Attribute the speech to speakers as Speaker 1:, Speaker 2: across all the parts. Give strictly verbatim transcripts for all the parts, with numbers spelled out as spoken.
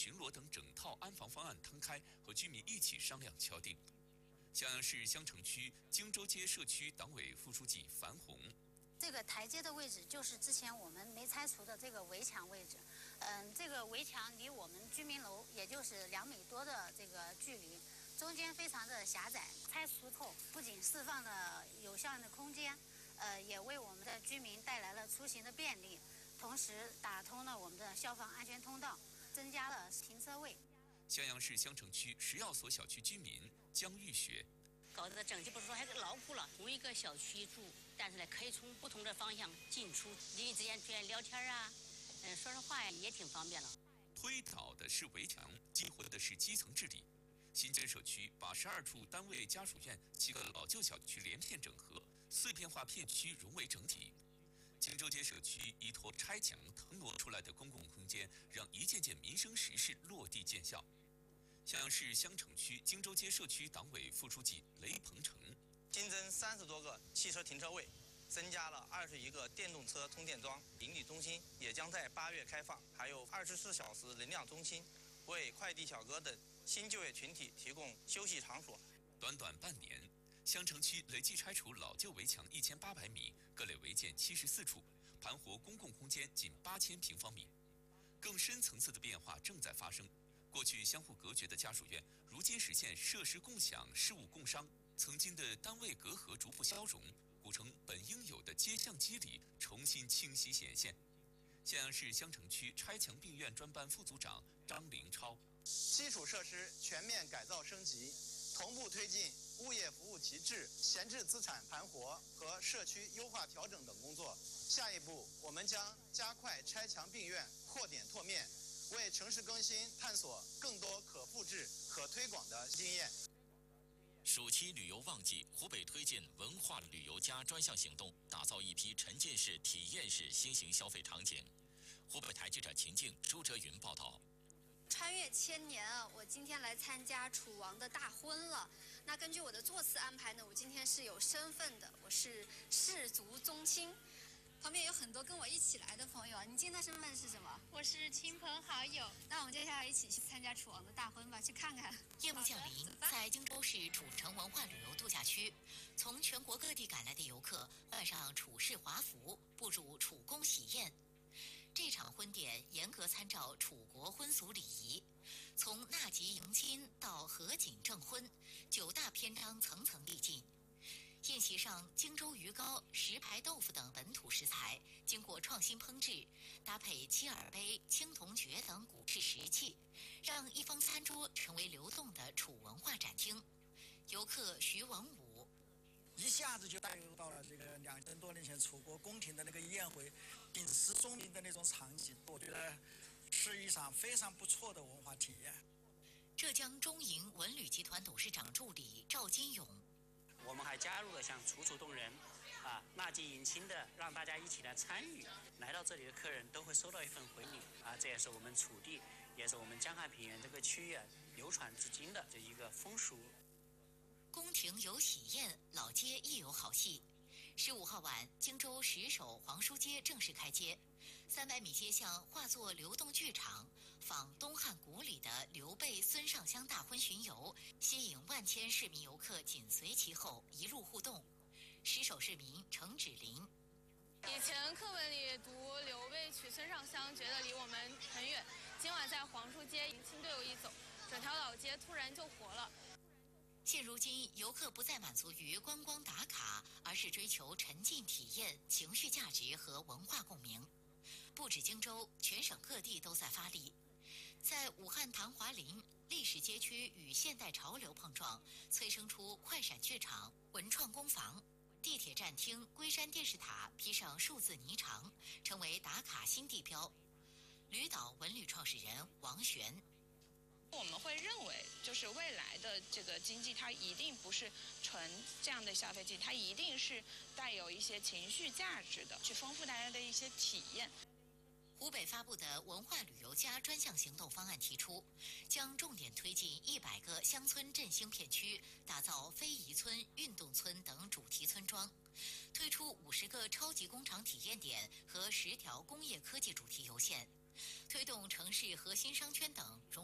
Speaker 1: 巡逻等整套安防方案摊开，和居民一起商量敲定。襄阳市襄城区荆州街社区党委副书记樊红。
Speaker 2: 这个台阶的位置就是之前我们没拆除的这个围墙位置，嗯，这个围墙离我们居民楼也就是两米多的这个距离，中间非常的狭窄。拆除后不仅释放了有效的空间，呃，也为我们的居民带来了出行的便利，同时打通了我们的消防安全通道，增加了停车位。
Speaker 1: 襄阳市襄城区食药所小区居民江玉雪。
Speaker 3: 搞得整体不是说还是牢固了，同一个小区住，但是呢，可以从不同的方向进出，邻居之间之间聊天啊，嗯，说说话呀，也挺方便了。
Speaker 1: 推倒的是围墙，激活的是基层治理。新街社区把十二处单位家属院、七个老旧小区连片整合，碎片化片区融为整体。荆州街社区依托拆墙腾挪出来的公共空间，让一件件民生实事落地见效。襄阳市襄城区荆州街社区党委副书记雷鹏程。
Speaker 4: 新增三十多个汽车停车位，增加了二十一个电动车充电桩。邻里中心也将在八月开放，还有二十四小时能量中心，为快递小哥等新就业群体提供休息场所。
Speaker 1: 短短半年，襄城区累计拆除老旧围墙一千八百米，各类违建七十四处，盘活公共空间近八千平方米。更深层次的变化正在发生。过去相互隔绝的家属院，如今实现设施共享、事务共商，曾经的单位隔阂逐步消融，古城本应有的街巷机理重新清晰显现。襄阳市襄城区拆墙并院专班副组长张凌超。
Speaker 5: 基础设施全面改造升级，同步推进物业服务提质、闲置资产盘活和社区优化调整等工作。下一步，我们将加快拆墙并院、扩点拓面，为城市更新探索更多可复制、可推广的经验。
Speaker 6: 暑期旅游旺季，湖北推进文化旅游加专项行动，打造一批沉浸式、体验式新型消费场景。湖北台记者秦静、朱哲云报道。
Speaker 7: 穿越千年啊！我今天来参加楚王的大婚了。那根据我的座次安排呢，我今天是有身份的，我是氏族宗亲。旁边有很多跟我一起来的朋友啊，你今天的身份是什么？
Speaker 8: 我是亲朋好友。
Speaker 7: 那我们接下来一起去参加楚王的大婚吧，去看看。
Speaker 9: 夜幕降临，在荆州市楚城文化旅游度假区，从全国各地赶来的游客换上楚式华服，步入楚宫喜宴。这场婚典严格参照楚国婚俗礼仪，从纳吉迎亲到合卺证婚，九大篇章层层递进。宴席上，荆州鱼糕、石牌豆腐等本土食材经过创新烹制，搭配七耳杯、青铜爵等古制石器，让一方餐桌成为流动的楚文化展厅。游客徐文武。
Speaker 10: 一下子就带入到了这个两千多年前楚国宫廷的那个宴会，鼎食钟鸣的那种场景，我觉得是一场非常不错的文化体验。
Speaker 9: 浙江中银文旅集团董事长助理赵金勇，
Speaker 11: 我们还加入了像楚楚动人、啊纳吉迎亲的，让大家一起来参与。来到这里的客人都会收到一份回礼啊，这也是我们楚地，也是我们江汉平原这个区域啊流传至今的这一个风俗。
Speaker 9: 宫廷有喜宴，老街亦有好戏。十五号晚，荆州石首黄书街正式开街，三百米街巷化作流动剧场，仿东汉古里的刘备、孙尚香大婚巡游，吸引万千市民游客紧随其后，一路互动。石首市民程芷林。
Speaker 8: 以前课文里读刘备娶孙尚香，觉得离我们很远。今晚在黄书街迎亲队伍一走，整条老街突然就活了。
Speaker 9: 现如今，游客不再满足于观光打卡，而是追求沉浸体验、情绪价值和文化共鸣。不止荆州，全省各地都在发力。在武汉唐华林，历史街区与现代潮流碰撞，催生出快闪剧场、文创工坊。地铁站厅、龟山电视塔披上数字霓裳，成为打卡新地标。旅岛文旅创始人王璇。
Speaker 12: 我们会认为，就是未来的这个经济，它一定不是纯这样的消费经济，它一定是带有一些情绪价值的，去丰富大家的一些体验。
Speaker 9: 湖北发布的文化旅游加专项行动方案提出，将重点推进一百个乡村振兴片区，打造非遗村、运动村等主题村庄，推出五十个超级工厂体验点和十条工业科技主题游线，推动城市核心商圈等融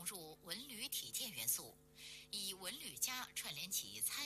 Speaker 9: 文旅体验元素，以文旅家串联起餐